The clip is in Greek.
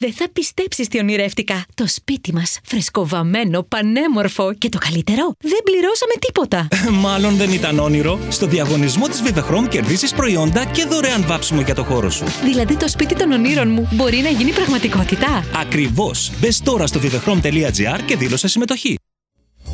Δεν θα πιστέψεις τι ονειρεύτηκα. Το σπίτι μας, φρεσκοβαμμένο, πανέμορφο και το καλύτερο, δεν πληρώσαμε τίποτα. Μάλλον δεν ήταν όνειρο. Στο διαγωνισμό της Vivechrome κερδίσεις προϊόντα και δωρεάν βάψιμο για το χώρο σου. Δηλαδή το σπίτι των ονείρων μου μπορεί να γίνει πραγματικότητα. Ακριβώς. Μπες τώρα στο vivechrome.gr και δήλωσε συμμετοχή.